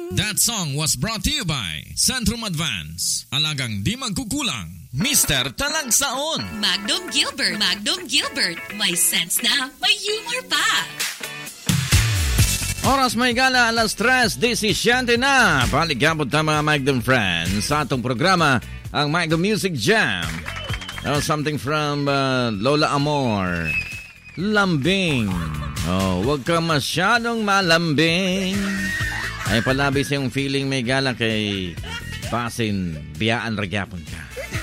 That song was brought to you by Centrum Advance. Alagang di magkukulang. Mr. Talagsaon. Magnum Gilbert. Magnum Gilbert. May sense na, may humor pa. Oras may gala, alas 3:17 na. Paligabot na mga Magnum friends sa atong programa, ang Magnum Music Jam. Something from Lola Amor. Lambing. Wag ka masyadong malambing. Ay palabis yung feeling may gala kay Basin biyaan ragyapon ka.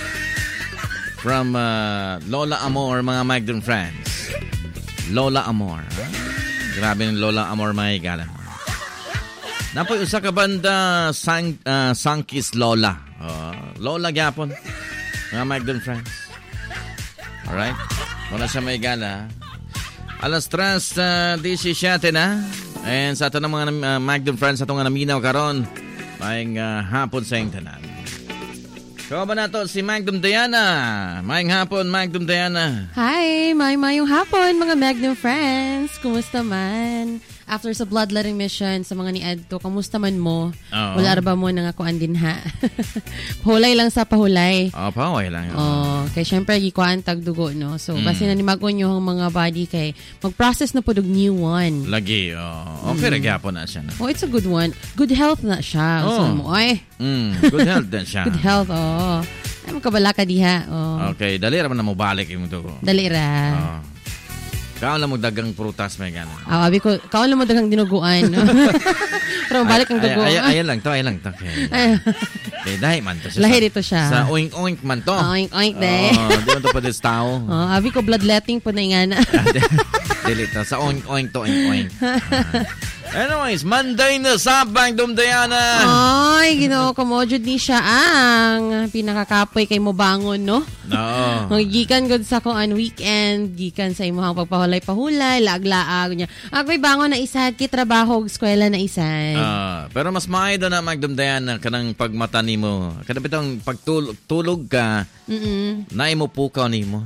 From Lola Amor, mga Magnum friends. Lola Amor. Grabe ng Lola Amor, mga higala. Napoy usa ka banda Sankis Lola. Lola gyapon. Mga Magnum friends. Alright? Wala siya may gala. Alas 3:17 na. And sa ito ng mga Magnum friends sa itong naminaw karon, maing hapon sa iyong tanan. Kaya ba nato si Magnum Diana? Maing hapon, Magnum Diana. Hi, mayong hapon mga Magnum friends. Kumusta man? After sa bloodletting mission sa mga ni Edto, kamusta man mo? Oo. Wala ba mo nangakuan din ha? Pahulay lang sa pahulay. Pahulay lang. Kaya syempre, gikuan tagdugo, no? So, basi na ni mag-unyo ang mga body kay mag-process na po new one. Lagi, okay, nagyapon na siya. No? It's a good one. Good health na siya. So, good health din siya. Good health, Ay, magkabala ka diha. Okay, dali raman na mo balik yung dugo. Dali ra. Kaon lang magdagang prutas, may gano'n. Abi ko, kaon lang magdagang dinuguan. No? Pero balik ang dugo. Ayan lang to. Okay, dahi man to siya. Lahi dito siya. Sa oink-oink man to. Oink-oink de. Di man to pa this tao. Abi ko bloodletting po na ingana. Dili to. Sa oink-oink to oink-oink. Anyways, Monday na sa Magnum Diana. Ay, ginoo ko mo jud ni siya ang pinakakapoy kay mo bangon, no? No. Gikan gud sa ko an weekend, gikan sa imong pagpahulay-pahulay, laag-laag niya. Ako'y bangon na isad ki trabaho, eskwela na isad. Pero mas maayo na Magnum Diana kanang pagmata nimo. Kada bitong pagtulog ka, naimo pukaw nimo.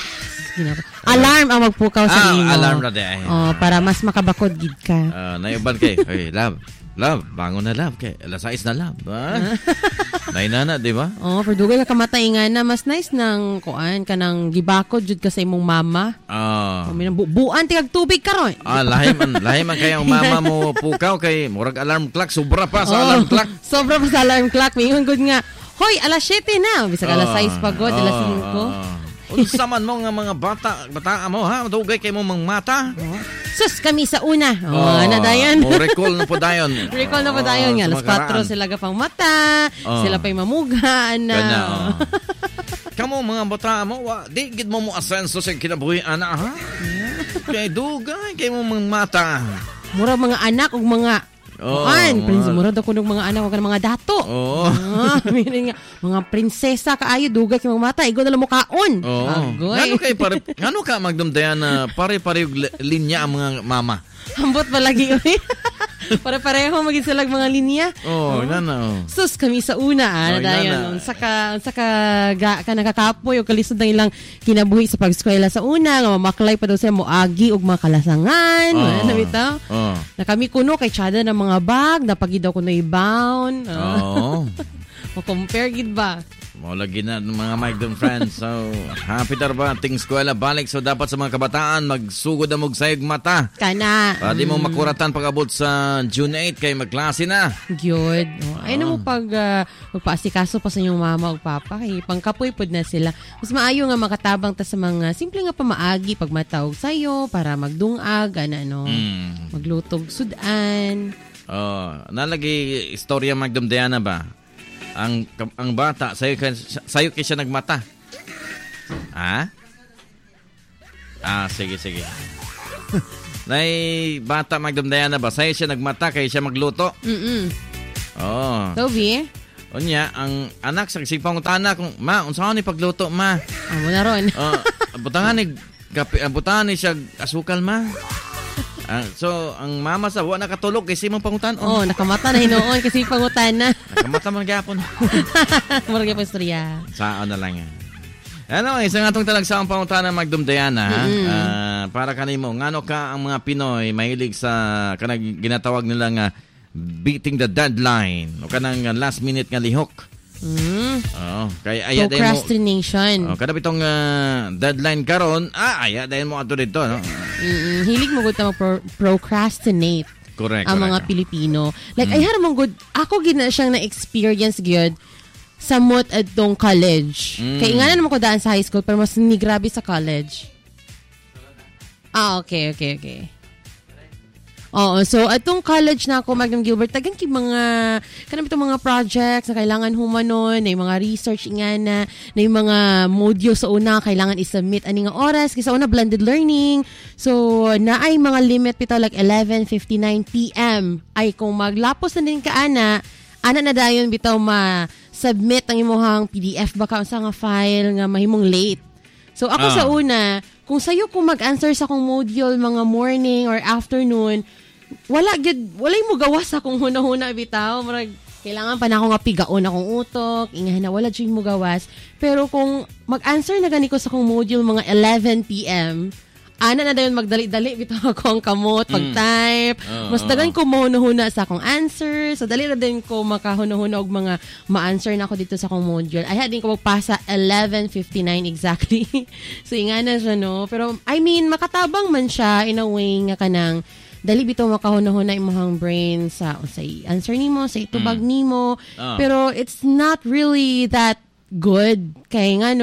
Alarm ang magpukaw sa imo. Alarm na de. Para mas makabakod gid ka. Naiban kay, hey, love, bangon na love kay. Alas 6 na love. Nainana, di ba? For dugay ka kamatay nga na mas nice nang kuan kanang gibakod jud ka sa imong mama. Buan tigag tubig karon. Lahi man kay ang mama mo pukaw kay murag alarm clock, sobra pa sa alarm clock. Sobra pa sa alarm clock. Mingon gud nga, hoy, alas 7 na. Bisag alas 6 pa gud, alas 5. Unsa man mo nga mga bata mo ha, dugay kay mo mang mata. Sus kami sa una. Nadayon. Recall na po dayon. Recall na po dayon nga. Alas 4 sila gapang mata. Sila pa'y mamuga na. Kamo mga bata mo, di gid mo asenso sa kinabuhi ana ha. Kay dugay kay mo mang mata. Mura mga anak ug mga Prince murad ako ng mga anak, wag mga dato. Mga prinsesa kaayo, dugay kay mga mata, igo na lang mo kaon. Ngano ka Magnum Diana, pare-pareho linya ang mga mama. Ambot ba lagi pare-pareho maging sila mga linya. Sus kami sa una dayon saka nakakapoy o kalisod ng ilang kinabuhi sa pag-eskwela sa una nga mamaklay pa daw siya moagi og mga kalasangan. Ano bitaw? Na kami kuno kay tsada ng mga bag, napagi daw kuno i-bound. Compare gid ba? Mo lagi na mga Magnum friends. So, happy ba ating eskwela balik. So, dapat sa mga kabataan, magsugod na magsayog mata. Kana. Di mo makuratan pag-abot sa June 8 kay magklase na. Good. Ay na mo magpaasikaso pa sa inyong mama o papa. Kay pangkapoy pod na sila. Mas maayo nga makatabang ta sa mga simple nga pamaagi pag matawag sa'yo para magdungag, maglutog sudan. Nalagi istorya Magnum Diana ba? Ang bata sayo kay siya nagmata. Sige. Nay bata Magnum Diana ba sayo siya nagmata kay siya magluto? Toby? Unya ang anak sa sipangutana kung ma unsa ni pagluto ma? Amo na ron. Butangan ni kape, butangan ni siya asukal ma. So, ang mama sa wala nakatulog kasi mong pangutan. Nakamata na hinoon kasi pangutan na. Nakamata man gyapon. Murag gyapon istorya. Saan na lang yan. Isang atong talagsaang pangutan ng Magnum Diana. Para kanimo, ngano ka ang mga Pinoy mahilig sa kanang ginatawag nila nga beating the deadline. O kanang last minute nga lihok. Kaya aya procrastination. Kada bitong deadline karon, aya dayon mo ato dito, no? Hilig mo gud ta procrastinate. Correct. Ang mga Pilipino. Like I had mong good, ako gina siyang na-experience gyud samot adtong college. Kaya nga naman ko daan sa high school pero mas ni grabe sa college. Okay. Oo, so atong college na ako, Magnum Gilbert, tagang mga kanang mga projects na kailangan humanon, na yung mga research nga na yung mga module sa una kailangan i-submit ani nga oras kasi sa una blended learning. So na ay mga limit bitaw like 11:59 PM. Ay kung maglapos na din ka ana na dayon bitaw ma-submit ang imong PDF baka unsa nga file nga mahimong late. So ako sa una, kung sayo ko mag-answer sa akong module mga morning or afternoon, wala mo gawas akong huna-huna bitaw. Marag, kailangan pa na ako nga pigaon akong utok, ingahan na wala dyan mo gawas. Pero kung mag-answer na gani ko sa akong module mga 11 PM, ana na dayon magdali-dali bitaw ako ang kamot, pag-type. Mas dagan ko mahuna-huna sa akong answer. So, dali na din ko makahuna-huna og mga ma-answer na ako dito sa akong module. Ay, din ko magpasa 11:59 exactly. So, inga na siya, no? Pero, I mean, makatabang man siya in a way nga kanang dali bitaw makahuna-huna imong brain sa answer nimo, sa itubag nimo. Pero, it's not really that good. Kaya nga, no,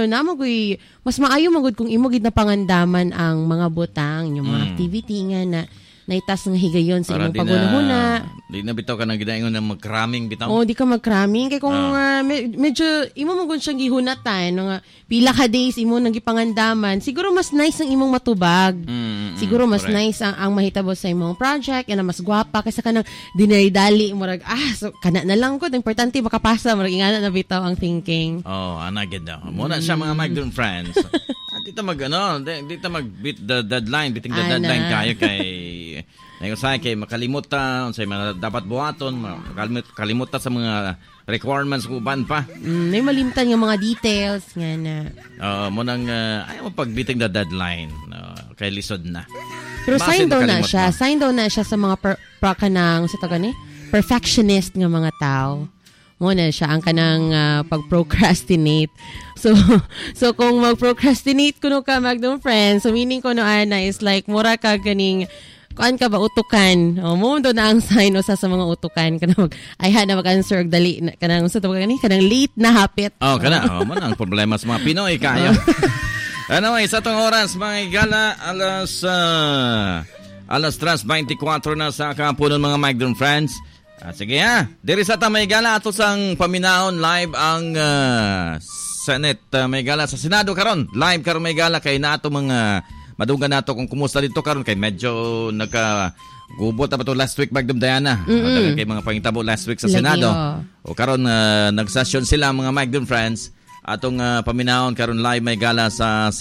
mas maayo magud kung imo gid na pangandaman ang mga butang, yung mga activity nga na naitas nga higayon sa imong pagunahuna. Di na bitaw ka nang gidaingon na mag-cramming bitaw. Di ka mag-cramming. Kaya kung medyo, imo magud siyang gihunatan, nga pila ka days imo nang gipangandaman, siguro mas nice ang imong matubag. Siguro mas nice ang mahitabo sa imong project, yan mas gwapa kaysa ka nang dinay-dali, murag, so kana na lang ko, importante makapasa, murag ingana na bitaw ang thinking. Anagid daw. Muna siya mga Magnum friends. Dito mag-beat the deadline, beating the deadline kayo kay Nagusay kay makalimutan unsay mga dapat buhaton, makalimutan sa mga requirements uban pa. May malimtan nga mga details nga na. Mo nang ayaw mo pag-beating the deadline. Kay lisod na. Pero sign daw na siya sa mga kanang sa taga ni perfectionist nga mga tao. Mo na siya ang kanang pag-procrastinate. So kung mag-procrastinate kuno ka Magnum friends, so meaning kuno ana is like mura ka ganing kuan ka ba utukan. Mo do na ang sign sa mga utukan kanang mag-answer og dali kanang sa tawag kanang late na hapit. Kana mo ang problema sa mga Pinoy kayo. Anyway, sa itong oras mga igala alas 3:24 na sa kapunon mga Magnum friends. Sige diri sa ta may gala ato sang paminaon live ang Senate may gala sa Senado karon. Live karon may gala kay nato mga madugan nato kung kumusta dito karon kay medyo gubot pa to last week Magnum Diana. Kay mga pangitabo last week sa Senado. O karon nagsession sila mga Magnum friends atong paminaon karon live may gala sa